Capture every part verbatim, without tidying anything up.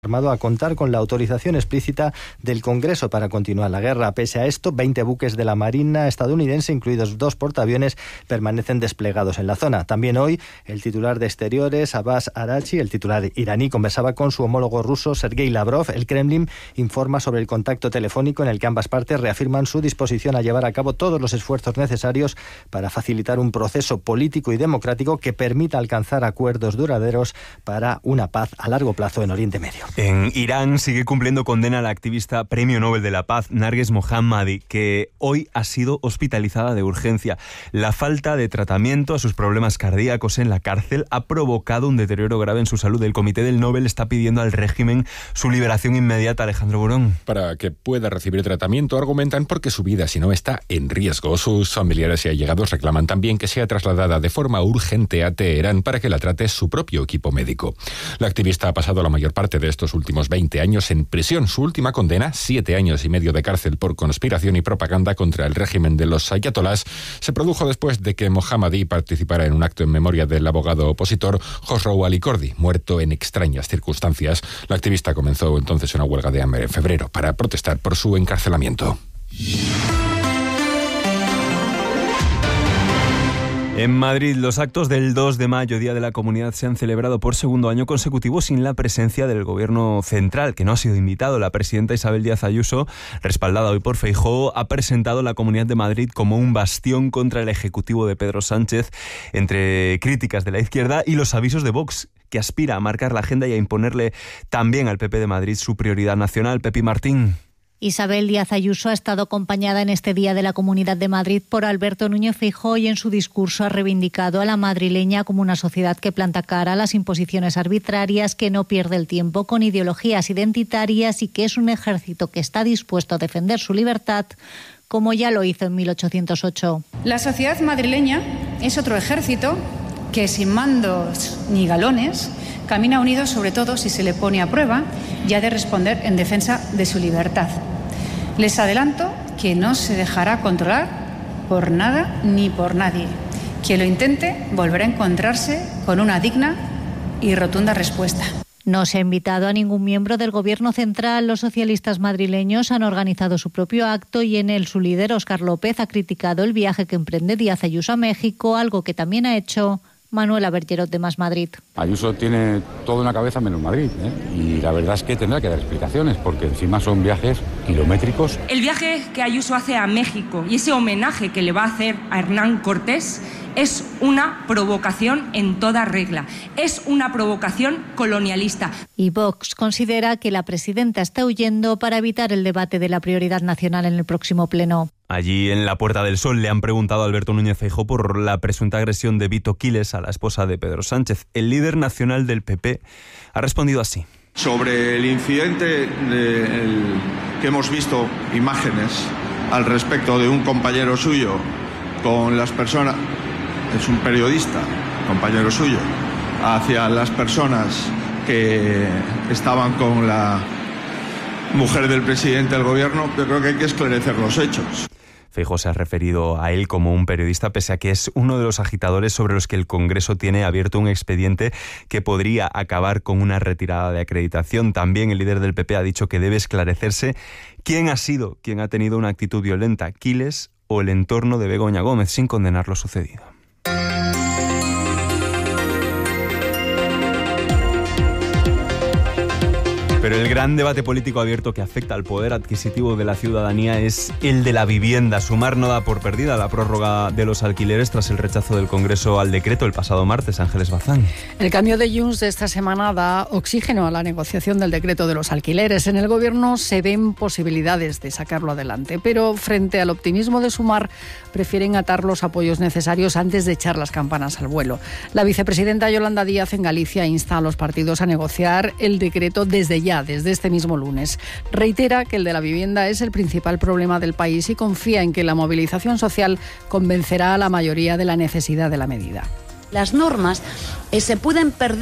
informado a contar con la autorización explícita del Congreso para continuar la guerra. Pese a esto, veinte buques de la Marina estadounidense, incluidos dos portaaviones, permanecen desplegados en la zona. También hoy, el titular de Exteriores, Abbas Araghchi, el titular iraní, conversaba con su homólogo ruso, Sergei Lavrov. El Kremlin informa sobre el contacto telefónico en el que ambas partes reafirman su disposición a llevar a cabo todos los esfuerzos necesarios para facilitar un proceso político y democrático que permita alcanzar acuerdos duraderos para una paz a largo plazo en Oriente Medio. En Irán sigue cumpliendo condena la activista Premio Nobel de la Paz, Narges Mohammadi, que hoy ha sido hospitalizada de urgencia. La falta de tratamiento a sus problemas cardíacos en la cárcel ha provocado un deterioro grave en su salud. El Comité del Nobel está pidiendo al régimen su liberación inmediata. Alejandro Burón. Para que pueda recibir tratamiento, argumentan porque su vida, si no, está en riesgo. Sus familiares y allegados reclaman también que sea trasladada de forma urgente a Teherán para que la trate su propio equipo médico. La activista ha pasado la mayor parte de estos últimos veinte años en prisión. Su última condena, siete años y medio de cárcel por conspiración y propaganda contra el régimen de los ayatolás, se produjo después de que Mohammadi participara en un acto en memoria del abogado opositor Khosrow Ali Kordi, muerto en extrañas circunstancias. La activista comenzó entonces una huelga de hambre en febrero para protestar por su encarcelamiento. En Madrid, los actos del dos de mayo, Día de la Comunidad, se han celebrado por segundo año consecutivo sin la presencia del Gobierno central, que no ha sido invitado. La presidenta Isabel Díaz Ayuso, respaldada hoy por Feijóo, ha presentado la Comunidad de Madrid como un bastión contra el Ejecutivo de Pedro Sánchez, entre críticas de la izquierda y los avisos de Vox, que aspira a marcar la agenda y a imponerle también al P P de Madrid su prioridad nacional. Pepi Martín. Isabel Díaz Ayuso ha estado acompañada en este Día de la Comunidad de Madrid por Alberto Núñez Feijóo y en su discurso ha reivindicado a la madrileña como una sociedad que planta cara a las imposiciones arbitrarias, que no pierde el tiempo con ideologías identitarias y que es un ejército que está dispuesto a defender su libertad, como ya lo hizo en mil ochocientos ocho. La sociedad madrileña es otro ejército que sin mandos ni galones camina unido, sobre todo si se le pone a prueba y ha de responder en defensa de su libertad. Les adelanto que no se dejará controlar por nada ni por nadie. Quien lo intente volverá a encontrarse con una digna y rotunda respuesta. No se ha invitado a ningún miembro del Gobierno central. Los socialistas madrileños han organizado su propio acto y en él su líder, Óscar López, ha criticado el viaje que emprende Díaz Ayuso a México, algo que también ha hecho Manuela Bergerot de Más Madrid. Ayuso tiene todo en la cabeza menos Madrid, ¿eh? Y la verdad es que tendrá que dar explicaciones porque encima son viajes kilométricos. El viaje que Ayuso hace a México y ese homenaje que le va a hacer a Hernán Cortés es una provocación en toda regla, es una provocación colonialista. Y Vox considera que la presidenta está huyendo para evitar el debate de la prioridad nacional en el próximo pleno. Allí en la Puerta del Sol le han preguntado a Alberto Núñez Feijóo por la presunta agresión de Vito Quiles a la esposa de Pedro Sánchez. El líder nacional del P P ha respondido así. Sobre el incidente de el, que hemos visto imágenes al respecto de un compañero suyo con las personas, es un periodista, compañero suyo, hacia las personas que estaban con la mujer del presidente del gobierno, yo creo que hay que esclarecer los hechos. Feijóo se ha referido a él como un periodista, pese a que es uno de los agitadores sobre los que el Congreso tiene abierto un expediente que podría acabar con una retirada de acreditación. También el líder del P P ha dicho que debe esclarecerse quién ha sido quien ha tenido una actitud violenta, Quiles o el entorno de Begoña Gómez, sin condenar lo sucedido. Pero el gran debate político abierto que afecta al poder adquisitivo de la ciudadanía es el de la vivienda. Sumar no da por perdida la prórroga de los alquileres tras el rechazo del Congreso al decreto el pasado martes. Ángeles Bazán. El cambio de Junts de esta semana da oxígeno a la negociación del decreto de los alquileres. En el Gobierno se ven posibilidades de sacarlo adelante, pero frente al optimismo de Sumar prefieren atar los apoyos necesarios antes de echar las campanas al vuelo. La vicepresidenta Yolanda Díaz en Galicia insta a los partidos a negociar el decreto desde ya, desde este mismo lunes. Reitera que el de la vivienda es el principal problema del país y confía en que la movilización social convencerá a la mayoría de la necesidad de la medida. Las normas eh, se pueden perder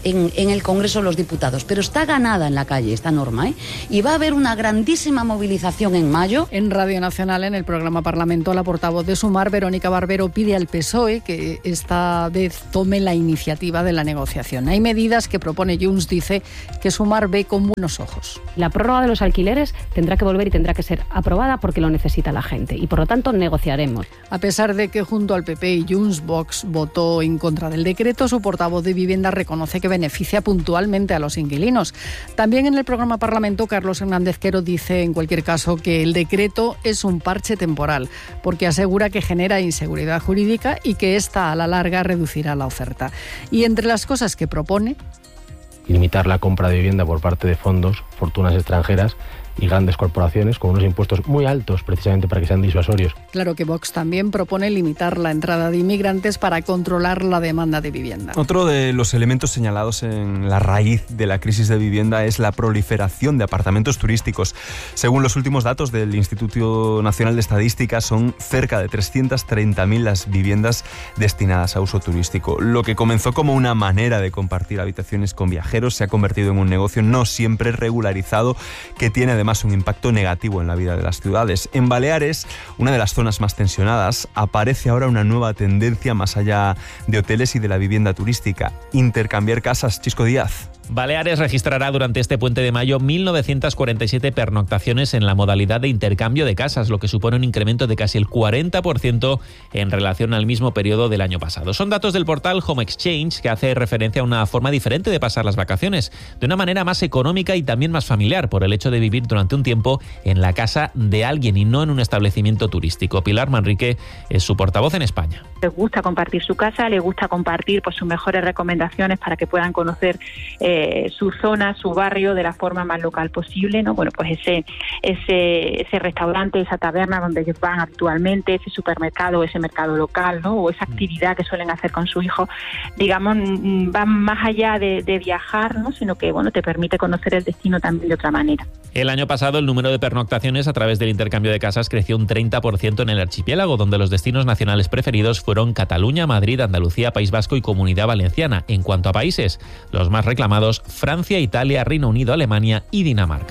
en, en el Congreso de los Diputados, pero está ganada en la calle esta norma, ¿eh? Y va a haber una grandísima movilización en mayo. En Radio Nacional, en el programa Parlamento, la portavoz de Sumar, Verónica Barbero, pide al P S O E que esta vez tome la iniciativa de la negociación. Hay medidas que propone Junts, dice, que Sumar ve con buenos ojos. La prórroga de los alquileres tendrá que volver y tendrá que ser aprobada porque lo necesita la gente y por lo tanto negociaremos. A pesar de que junto al P P y Junts, Vox votó en contra del decreto, su portavoz de Vivienda reconoce que beneficia puntualmente a los inquilinos. También en el programa Parlamento, Carlos Hernández Quero dice en cualquier caso que el decreto es un parche temporal porque asegura que genera inseguridad jurídica y que esta a la larga reducirá la oferta. Y entre las cosas que propone, limitar la compra de vivienda por parte de fondos, fortunas extranjeras y grandes corporaciones con unos impuestos muy altos precisamente para que sean disuasorios. Claro que Vox también propone limitar la entrada de inmigrantes para controlar la demanda de vivienda. Otro de los elementos señalados en la raíz de la crisis de vivienda es la proliferación de apartamentos turísticos. Según los últimos datos del Instituto Nacional de Estadística, son cerca de trescientas treinta mil las viviendas destinadas a uso turístico. Lo que comenzó como una manera de compartir habitaciones con viajeros se ha convertido en un negocio no siempre regularizado que tiene además un impacto negativo en la vida de las ciudades. En Baleares, una de las zonas más tensionadas, aparece ahora una nueva tendencia más allá de hoteles y de la vivienda turística: intercambiar casas. Chisco Díaz. Baleares registrará durante este puente de mayo mil novecientas cuarenta y siete pernoctaciones en la modalidad de intercambio de casas, lo que supone un incremento de casi el cuarenta por ciento en relación al mismo periodo del año pasado. Son datos del portal Home Exchange, que hace referencia a una forma diferente de pasar las vacaciones, de una manera más económica y también más familiar, por el hecho de vivir durante un tiempo en la casa de alguien y no en un establecimiento turístico. Pilar Manrique es su portavoz en España. Les gusta compartir su casa, les gusta compartir pues, sus mejores recomendaciones para que puedan conocer eh, su zona, su barrio de la forma más local posible, ¿no? Bueno, pues ese, ese, ese restaurante, esa taberna donde ellos van habitualmente, ese supermercado, ese mercado local, ¿no? O esa actividad que suelen hacer con su hijo, digamos, van más allá de, de viajar, ¿no? Sino que, bueno, te permite conocer el destino también de otra manera. El año pasado el número de pernoctaciones a través del intercambio de casas creció un treinta por ciento en el archipiélago, donde los destinos nacionales preferidos fueron Cataluña, Madrid, Andalucía, País Vasco y Comunidad Valenciana. En cuanto a países, los más reclamados: Francia, Italia, Reino Unido, Alemania y Dinamarca.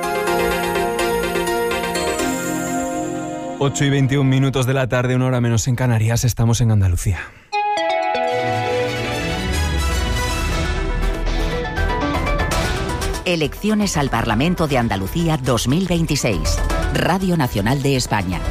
ocho y veintiún minutos de la tarde, una hora menos en Canarias, estamos en Andalucía. Elecciones al Parlamento de Andalucía dos mil veintiséis. Radio Nacional de España.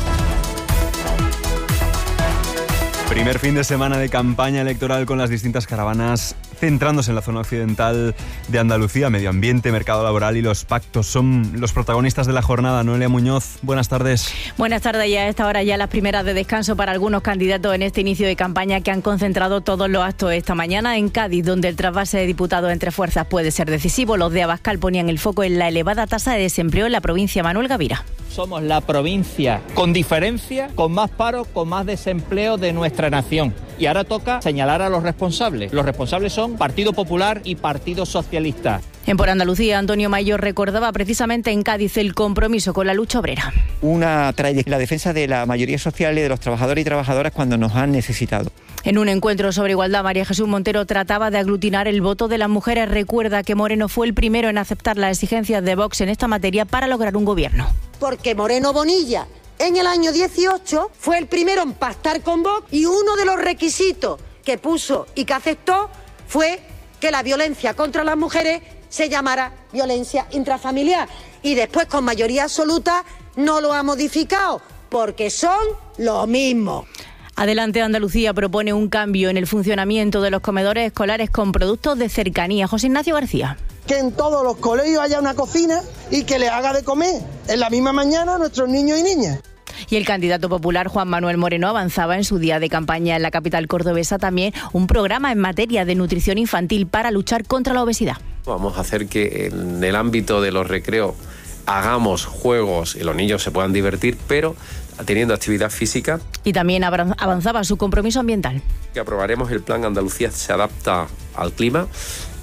Primer fin de semana de campaña electoral con las distintas caravanas centrándose en la zona occidental de Andalucía. Medio ambiente, mercado laboral y los pactos son los protagonistas de la jornada. Noelia Muñoz, buenas tardes. Buenas tardes, y a esta hora ya las primeras de descanso para algunos candidatos en este inicio de campaña que han concentrado todos los actos esta mañana en Cádiz, donde el trasvase de diputados entre fuerzas puede ser decisivo. Los de Abascal ponían el foco en la elevada tasa de desempleo en la provincia. Manuel Gavira. Somos la provincia con diferencia, con más paro, con más desempleo de nuestra nación. Y ahora toca señalar a los responsables. Los responsables son Partido Popular y Partido Socialista. En Por Andalucía, Antonio Mayor recordaba precisamente en Cádiz el compromiso con la lucha obrera. Una trayectoria, la defensa de la mayoría social y de los trabajadores y trabajadoras cuando nos han necesitado. En un encuentro sobre igualdad, María Jesús Montero trataba de aglutinar el voto de las mujeres. Recuerda que Moreno fue el primero en aceptar las exigencias de Vox en esta materia para lograr un gobierno. Porque Moreno Bonilla en el año dieciocho fue el primero en pactar con Vox y uno de los requisitos que puso y que aceptó fue que la violencia contra las mujeres se llamara violencia intrafamiliar. Y después, con mayoría absoluta, no lo ha modificado, porque son lo mismo. Adelante Andalucía propone un cambio en el funcionamiento de los comedores escolares con productos de cercanía. José Ignacio García. Que en todos los colegios haya una cocina y que les haga de comer en la misma mañana a nuestros niños y niñas. Y el candidato popular Juan Manuel Moreno avanzaba en su día de campaña en la capital cordobesa también un programa en materia de nutrición infantil para luchar contra la obesidad. Vamos a hacer que en el ámbito de los recreos hagamos juegos y los niños se puedan divertir, pero teniendo actividad física. Y también avanzaba su compromiso ambiental. Que aprobaremos el plan Andalucía se adapta al clima,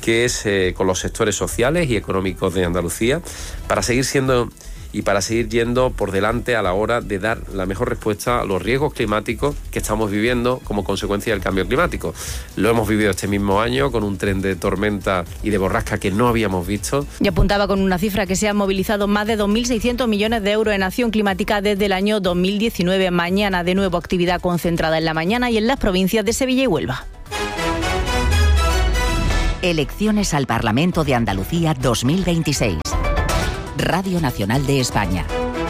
que es eh, con los sectores sociales y económicos de Andalucía, para seguir siendo y para seguir yendo por delante a la hora de dar la mejor respuesta a los riesgos climáticos que estamos viviendo como consecuencia del cambio climático. Lo hemos vivido este mismo año con un tren de tormenta y de borrasca que no habíamos visto. Y apuntaba con una cifra que se han movilizado más de dos mil seiscientos millones de euros en acción climática desde el año dos mil diecinueve. Mañana de nuevo actividad concentrada en la mañana y en las provincias de Sevilla y Huelva. Elecciones al Parlamento de Andalucía dos mil veintiséis. Radio Nacional de España.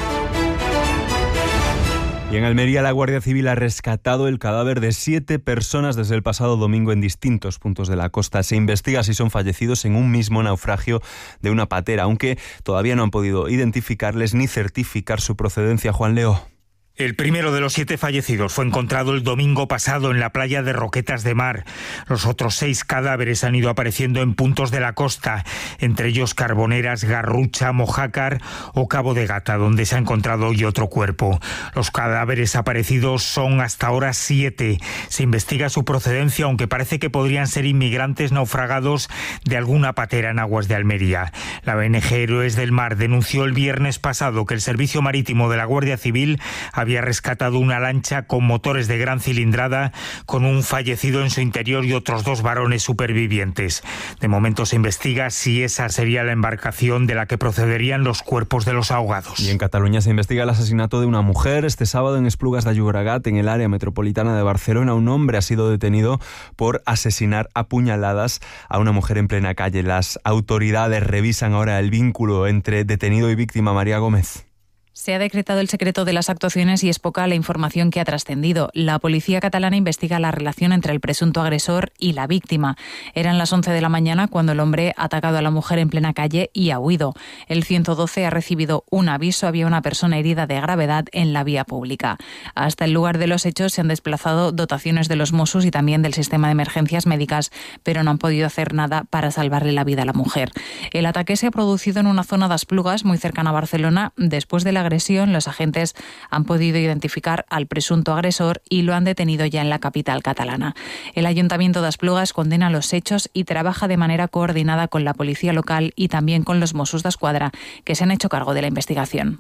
Y en Almería la Guardia Civil ha rescatado el cadáver de siete personas desde el pasado domingo en distintos puntos de la costa. Se investiga si son fallecidos en un mismo naufragio de una patera, aunque todavía no han podido identificarles ni certificar su procedencia. Juan Leo. El primero de los siete fallecidos fue encontrado el domingo pasado en la playa de Roquetas de Mar. Los otros seis cadáveres han ido apareciendo en puntos de la costa, entre ellos Carboneras, Garrucha, Mojácar o Cabo de Gata, donde se ha encontrado hoy otro cuerpo. Los cadáveres aparecidos son hasta ahora siete. Se investiga su procedencia, aunque parece que podrían ser inmigrantes naufragados de alguna patera en aguas de Almería. La O N G Héroes del Mar denunció el viernes pasado que el Servicio Marítimo de la Guardia Civil había rescatado una lancha con motores de gran cilindrada con un fallecido en su interior y otros dos varones supervivientes. De momento se investiga si esa sería la embarcación de la que procederían los cuerpos de los ahogados. Y en Cataluña se investiga el asesinato de una mujer. Este sábado en Esplugas de Llobregat, en el área metropolitana de Barcelona, un hombre ha sido detenido por asesinar a puñaladas a una mujer en plena calle. Las autoridades revisan ahora el vínculo entre detenido y víctima. María Gómez. Se ha decretado el secreto de las actuaciones y es poca la información que ha trascendido. La policía catalana investiga la relación entre el presunto agresor y la víctima. Eran las once de la mañana cuando el hombre ha atacado a la mujer en plena calle y ha huido. El ciento doce ha recibido un aviso. Había una persona herida de gravedad en la vía pública. Hasta el lugar de los hechos se han desplazado dotaciones de los Mossos y también del sistema de emergencias médicas, pero no han podido hacer nada para salvarle la vida a la mujer. El ataque se ha producido en una zona de Esplugas, muy cercana a Barcelona. Después de la agresión, los agentes han podido identificar al presunto agresor y lo han detenido ya en la capital catalana. El Ayuntamiento de Esplugas condena los hechos y trabaja de manera coordinada con la policía local y también con los Mossos d'Esquadra, que se han hecho cargo de la investigación.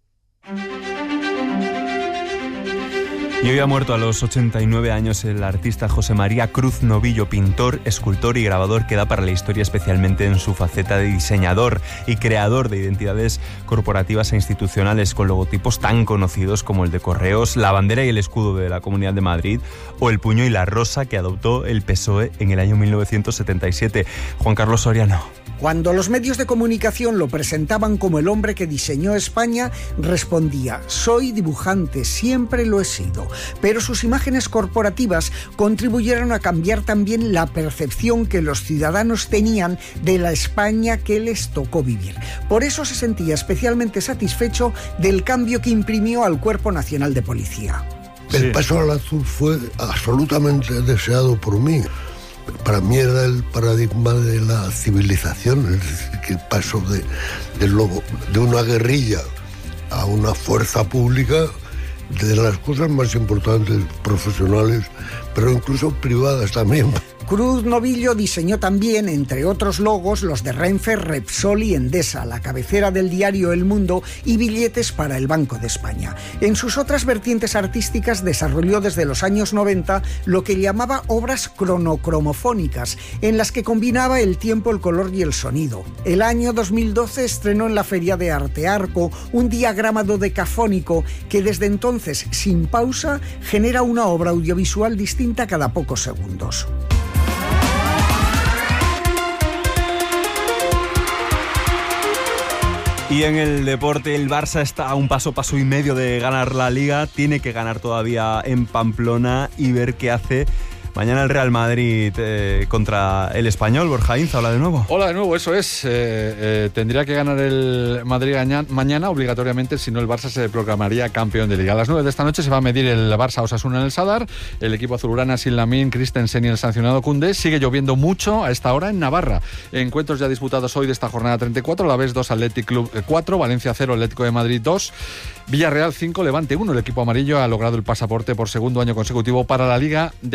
Y hoy ha muerto a los ochenta y nueve años el artista José María Cruz Novillo, pintor, escultor y grabador que da para la historia, especialmente en su faceta de diseñador y creador de identidades corporativas e institucionales con logotipos tan conocidos como el de Correos, la bandera y el escudo de la Comunidad de Madrid o el puño y la rosa que adoptó el P S O E en el año mil novecientos setenta y siete. Juan Carlos Soriano. Cuando los medios de comunicación lo presentaban como el hombre que diseñó España, respondía: soy dibujante, siempre lo he sido. Pero sus imágenes corporativas contribuyeron a cambiar también la percepción que los ciudadanos tenían de la España que les tocó vivir. Por eso se sentía especialmente satisfecho del cambio que imprimió al Cuerpo Nacional de Policía. El paso al azul fue absolutamente deseado por mí. Para mí era el paradigma de la civilización, es decir, que el paso de, de, lobo, de una guerrilla a una fuerza pública, de las cosas más importantes, profesionales, pero incluso privadas también. Cruz Novillo diseñó también, entre otros logos, los de Renfe, Repsol y Endesa, la cabecera del diario El Mundo y billetes para el Banco de España. En sus otras vertientes artísticas desarrolló desde los años noventa lo que llamaba obras cronocromofónicas, en las que combinaba el tiempo, el color y el sonido. El año dos mil doce estrenó en la Feria de Arte Arco un diagrama dodecafónico que desde entonces, sin pausa, genera una obra audiovisual distinta cada pocos segundos. Y en el deporte, el Barça está a un paso, paso y medio de ganar la Liga. Tiene que ganar todavía en Pamplona y ver qué hace mañana el Real Madrid eh, contra el Español. Borja Inza, hola de nuevo. Hola de nuevo, eso es. Eh, eh, tendría que ganar el Madrid mañana obligatoriamente, si no el Barça se proclamaría campeón de Liga. A las nueve de esta noche se va a medir el Barça Osasuna en el Sadar. El equipo azulgrana sin Lamine, Christensen y el sancionado Koundé. Sigue lloviendo mucho a esta hora en Navarra. Encuentros ya disputados hoy de esta jornada treinta y cuatro. La Vez dos, Athletic Club cuatro, Valencia cero, Atlético de Madrid dos. Villarreal cinco, Levante uno. El equipo amarillo ha logrado el pasaporte por segundo año consecutivo para la Liga de Campeones.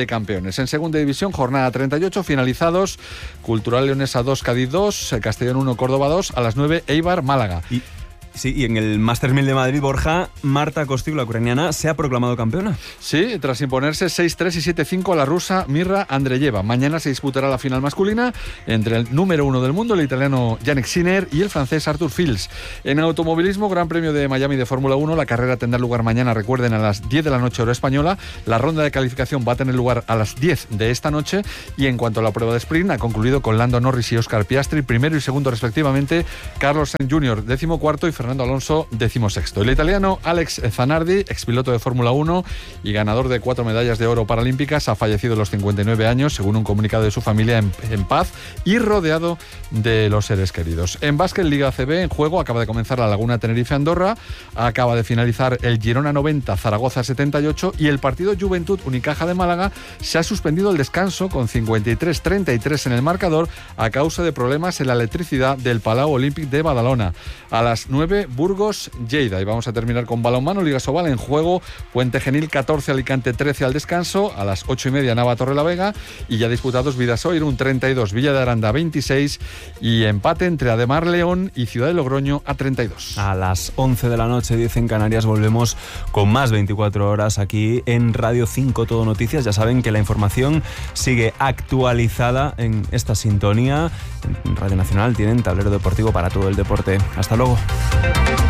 campeones. En segunda división, jornada treinta y ocho, finalizados. Cultural Leonesa dos, Cádiz dos, Castellón uno, Córdoba dos, a las nueve, Eibar, Málaga. Y... Sí, y en el Masters mil de Madrid, Borja, Marta Kostyuk, la ucraniana, se ha proclamado campeona. Sí, tras imponerse seis tres y siete cinco a la rusa Mirra Andreyeva. Mañana se disputará la final masculina entre el número uno del mundo, el italiano Yannick Sinner, y el francés Arthur Fils. En automovilismo, Gran Premio de Miami de Fórmula uno. La carrera tendrá lugar mañana, recuerden, a las diez de la noche hora española. La ronda de calificación va a tener lugar a las diez de esta noche. Y en cuanto a la prueba de sprint, ha concluido con Lando Norris y Oscar Piastri, primero y segundo respectivamente, Carlos Sainz junior, décimo cuarto, y Fernando Alonso, decimosexto. El italiano Alex Zanardi, expiloto de Fórmula uno y ganador de cuatro medallas de oro paralímpicas, ha fallecido a los cincuenta y nueve años, según un comunicado de su familia, en, en paz y rodeado de los seres queridos. En básquet, Liga A C B, en juego, acaba de comenzar la Laguna Tenerife-Andorra, acaba de finalizar el Girona noventa, Zaragoza setenta y ocho, y el partido Juventud Unicaja de Málaga se ha suspendido el descanso con cincuenta y tres treinta y tres en el marcador a causa de problemas en la electricidad del Palau Olímpic de Badalona. A las nueve, Burgos, Lleida. Y vamos a terminar con balonmano, Liga Sobal en juego, Puente Genil catorce, Alicante trece al descanso, a las ocho y media Nava Torrelavega, y ya disputados Vidasoa Irún treinta y dos, Villa de Aranda veintiséis, y empate entre Ademar León y Ciudad de Logroño a treinta y dos. A las once de la noche, diez en Canarias, volvemos con más veinticuatro horas aquí en Radio cinco Todo Noticias. Ya saben que la información sigue actualizada en esta sintonía. En Radio Nacional tienen tablero deportivo para todo el deporte. Hasta luego.